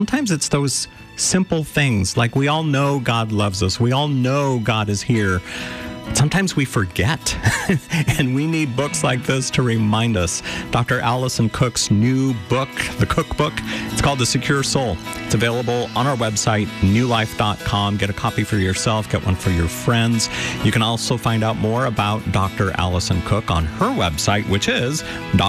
Sometimes it's those simple things, like we all know God loves us. We all know God is here. Sometimes we forget, and we need books like this to remind us. Dr. Allison Cook's new book, The Cookbook, it's called The Secure Soul. It's available on our website, newlife.com. Get a copy for yourself, get one for your friends. You can also find out more about Dr. Allison Cook on her website, which is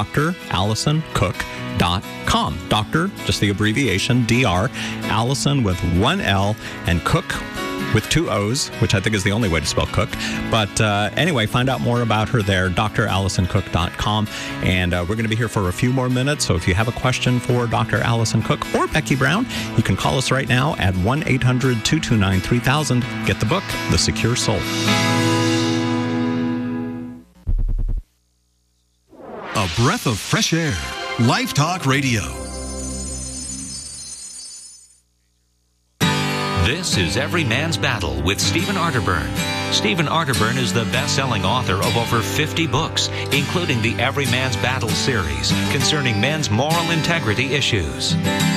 drallisoncook.com. Doctor, just the abbreviation, DR, Allison with one L, and Cook with two O's, which I think is the only way to spell cook. But anyway, find out more about her there, drallisoncook.com. And we're going to be here for a few more minutes. So if you have a question for Dr. Allison Cook or Becky Brown, you can call us right now at 1-800-229-3000. Get the book, The Secure Soul. A breath of fresh air. Life Talk Radio. This is Every Man's Battle with Stephen Arterburn. Stephen Arterburn is the best-selling author of over 50 books, including the Every Man's Battle series concerning men's moral integrity issues.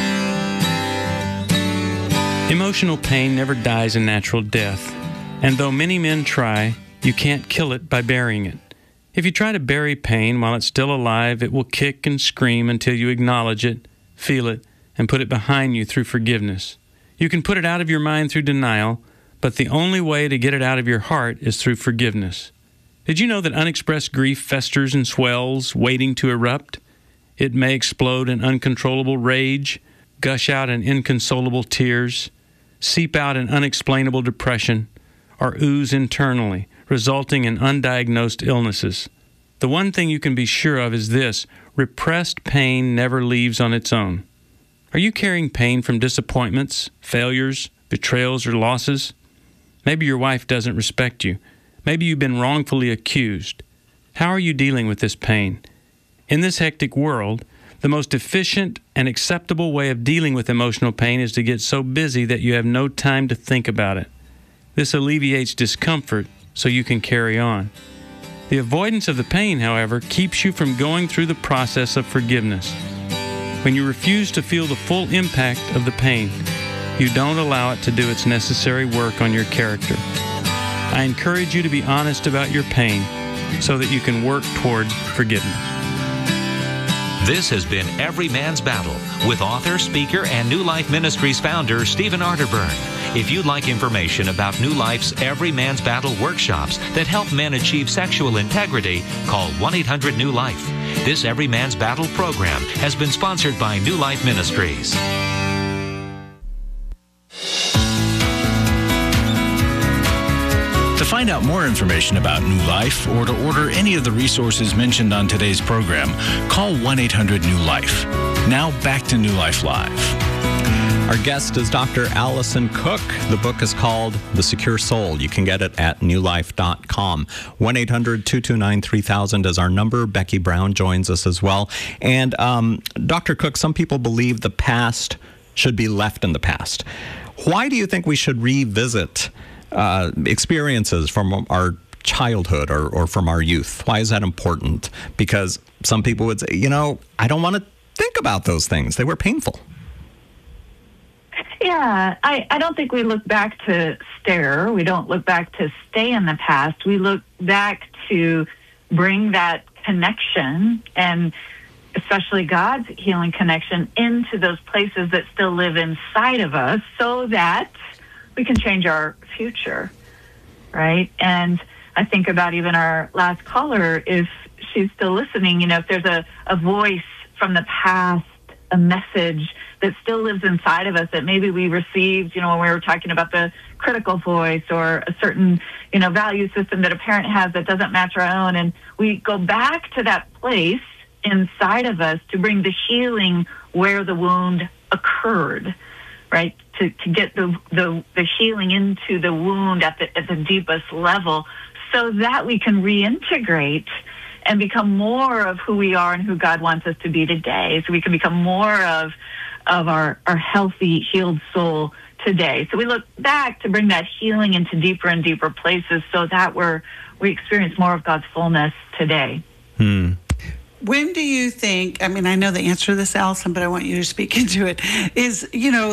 Emotional pain never dies a natural death, and though many men try, you can't kill it by burying it. If you try to bury pain while it's still alive, it will kick and scream until you acknowledge it, feel it, and put it behind you through forgiveness. You can put it out of your mind through denial, but the only way to get it out of your heart is through forgiveness. Did you know that unexpressed grief festers and swells, waiting to erupt? It may explode in uncontrollable rage, gush out in inconsolable tears, seep out in unexplainable depression, or ooze internally, resulting in undiagnosed illnesses. The one thing you can be sure of is this: repressed pain never leaves on its own. Are you carrying pain from disappointments, failures, betrayals, or losses? Maybe your wife doesn't respect you. Maybe you've been wrongfully accused. How are you dealing with this pain? In this hectic world, the most efficient and acceptable way of dealing with emotional pain is to get so busy that you have no time to think about it. This alleviates discomfort so you can carry on. The avoidance of the pain, however, keeps you from going through the process of forgiveness. When you refuse to feel the full impact of the pain, you don't allow it to do its necessary work on your character. I encourage you to be honest about your pain so that you can work toward forgiveness. This has been Every Man's Battle with author, speaker, and New Life Ministries founder Stephen Arterburn. If you'd like information about New Life's Every Man's Battle workshops that help men achieve sexual integrity, call 1-800-NEW-LIFE. This Every Man's Battle program has been sponsored by New Life Ministries. To find out more information about New Life or to order any of the resources mentioned on today's program, call 1-800-NEW-LIFE. Now back to New Life Live. Our guest is Dr. Allison Cook. The book is called The Secure Soul. You can get it at newlife.com. 1-800-229-3000 is our number. Becky Brown joins us as well. And Dr. Cook, some people believe the past should be left in the past. Why do you think we should revisit experiences from our childhood or from our youth? Why is that important? Because some people would say, I don't want to think about those things. They were painful. Yeah, I don't think we look back to stare. We don't look back to stay in the past. We look back to bring that connection, and especially God's healing connection, into those places that still live inside of us so that we can change our future, right? And I think about even our last caller, if she's still listening, if there's a voice from the past, a message that still lives inside of us that maybe we received, when we were talking about the critical voice or a certain, value system that a parent has that doesn't match our own. And we go back to that place inside of us to bring the healing where the wound occurred, right? To get the healing into the wound at the deepest level so that we can reintegrate and become more of who we are and who God wants us to be today. So we can become more of our healthy, healed soul today. So we look back to bring that healing into deeper and deeper places so that we experience more of God's fullness today. when do you think, I mean, I know the answer to this, Allison, but I want you to speak into it, is,